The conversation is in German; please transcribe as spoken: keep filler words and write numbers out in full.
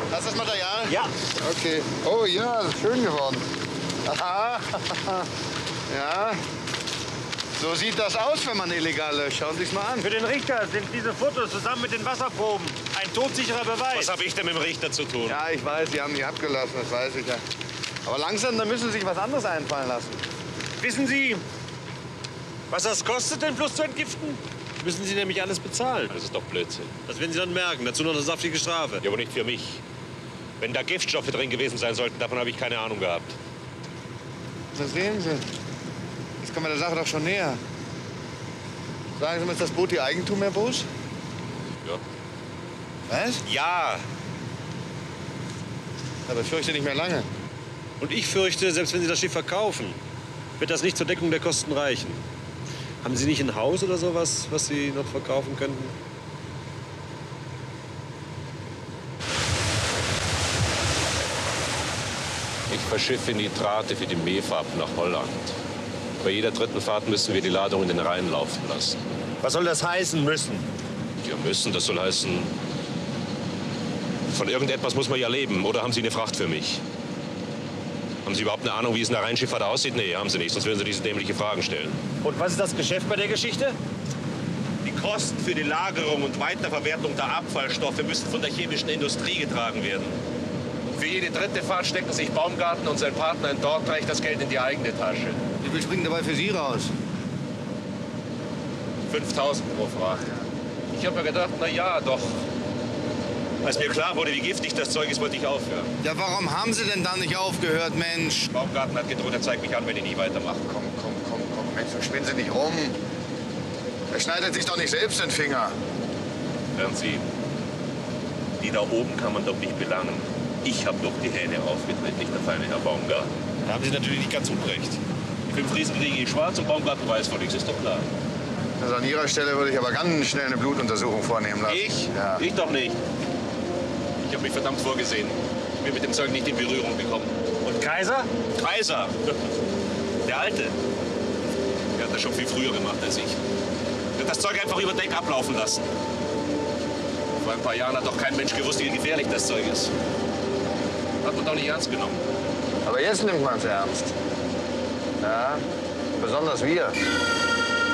Hast du das Material? Ja. Okay. Oh ja, das ist schön geworden. Aha. Ja. So sieht das aus, wenn man illegal löscht. Schauen Sie sich mal an. Für den Richter sind diese Fotos zusammen mit den Wasserproben ein todsicherer Beweis. Was habe ich denn mit dem Richter zu tun? Ja, ich weiß, Sie haben die abgelassen, das weiß ich ja. Aber langsam, da müssen Sie sich was anderes einfallen lassen. Wissen Sie, was das kostet, den Fluss zu entgiften? Müssen Sie nämlich alles bezahlen. Das ist doch Blödsinn. Das werden Sie dann merken. Dazu noch eine saftige Strafe. Ja, aber nicht für mich. Wenn da Giftstoffe drin gewesen sein sollten, davon habe ich keine Ahnung gehabt. Das sehen Sie. Jetzt kommen wir der Sache doch schon näher. Sagen Sie mir, ist das Boot Ihr Eigentum, Herr Busch? Ja. Was? Ja. Aber ich fürchte nicht mehr lange. Und ich fürchte, selbst wenn Sie das Schiff verkaufen, wird das nicht zur Deckung der Kosten reichen. Haben Sie nicht ein Haus oder sowas, was Sie noch verkaufen könnten? Ich verschiffe Nitrate für die Meerfahrt nach Holland. Bei jeder dritten Fahrt müssen wir die Ladung in den Rhein laufen lassen. Was soll das heißen müssen? Wir müssen, das soll heißen, von irgendetwas muss man ja leben. Oder haben Sie eine Fracht für mich? Haben Sie überhaupt eine Ahnung, wie es in der Rheinschifffahrt aussieht? Nee, haben Sie nicht, sonst würden Sie diese dämliche Fragen stellen. Und was ist das Geschäft bei der Geschichte? Die Kosten für die Lagerung und Weiterverwertung der Abfallstoffe müssen von der chemischen Industrie getragen werden. Für jede dritte Fahrt stecken sich Baumgarten und sein Partner in Dordrecht das Geld in die eigene Tasche. Wie viel springen dabei für Sie raus? fünftausend pro Fracht. Ich habe mir gedacht, na ja, doch. Als mir klar wurde, wie giftig das Zeug ist, wollte ich aufhören. Ja, warum haben Sie denn da nicht aufgehört, Mensch? Baumgarten hat gedroht, er zeigt mich an, wenn ich nicht weitermache. Komm, komm, komm, komm, Mensch, so spinnen Sie nicht rum. Er schneidet sich doch nicht selbst den Finger. Hören Sie, die da oben kann man doch nicht belangen. Ich habe doch die Hähne aufgetreten, nicht der feine Herr Baumgarten. Da haben Sie natürlich nicht ganz unrecht. Die fünf Riesen kriege ich schwarz und Baumgarten weiß von nichts, ist doch klar. Also an Ihrer Stelle würde ich aber ganz schnell eine Blutuntersuchung vornehmen lassen. Ich? Ja. Ich doch nicht. Ich habe mich verdammt vorgesehen. Ich bin mit dem Zeug nicht in Berührung gekommen. Und Kaiser? Kaiser, der Alte, der hat das schon viel früher gemacht als ich. Der hat das Zeug einfach über Deck ablaufen lassen. Vor ein paar Jahren hat doch kein Mensch gewusst, wie gefährlich das Zeug ist. Hat man doch nicht ernst genommen. Aber jetzt nimmt man es ernst. Ja, besonders wir.